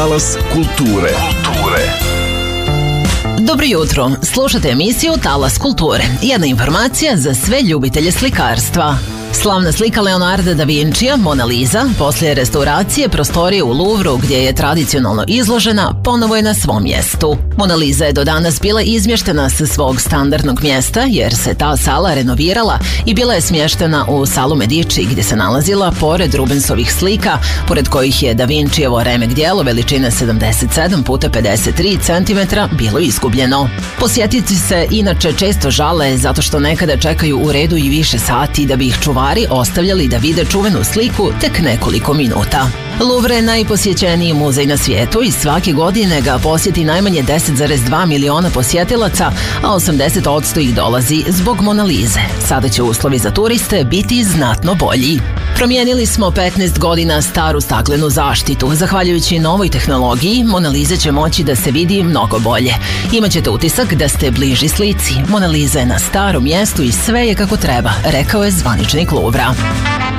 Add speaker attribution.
Speaker 1: Talas kulture.
Speaker 2: Dobro jutro, slušate emisiju Talas kulture. Jedna informacija za sve ljubitelje slikarstva. Slavna slika Leonarda da Vincija, Mona Lisa, poslije restauracije prostorije u Louvru gdje je tradicionalno izložena, ponovo je na svom mjestu. Mona Lisa je do danas bila izmještena sa svog standardnog mjesta jer se ta sala renovirala i bila je smještena u salu Medici gdje se nalazila pored Rubensovih slika, pored kojih je da Vincijevo remek djelo veličine 77 x 53 cm bilo izgubljeno. Posjetitelji se inače često žale zato što nekada čekaju u redu i više sati da bi ih čuvali ostavljali da vide čuvenu sliku tek nekoliko minuta. Louvre je najposjećeniji muzej na svijetu i svake godine ga posjeti najmanje 10,2 miliona posjetilaca, a 80% ih dolazi zbog Mona Lise. Sada će uslovi za turiste biti znatno bolji. Promijenili smo 15 godina staru staklenu zaštitu. Zahvaljujući novoj tehnologiji, Mona Lisa će moći da se vidi mnogo bolje. Imaćete utisak da ste bliži slici. Mona Lisa je na starom mjestu i sve je kako treba, rekao je zvaničnik Louvra.